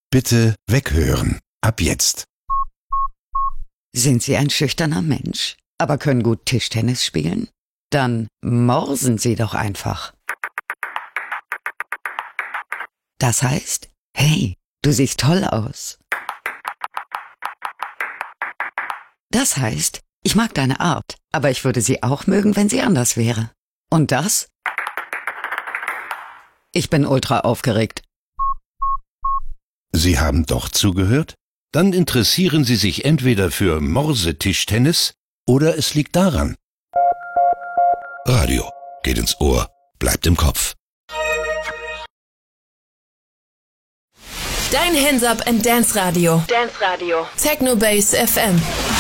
Bitte weghören. Ab jetzt. Sind Sie ein schüchterner Mensch, aber können gut Tischtennis spielen? Dann morsen Sie doch einfach. Das heißt, hey, du siehst toll aus. Das heißt, ich mag deine Art, aber ich würde sie auch mögen, wenn sie anders wäre. Und das? Ich bin ultra aufgeregt. Sie haben doch zugehört? Dann interessieren Sie sich entweder für Morsetischtennis oder es liegt daran. Radio geht ins Ohr, bleibt im Kopf. Dein Hands Up and Dance Radio. Dance Radio. Techno Base FM.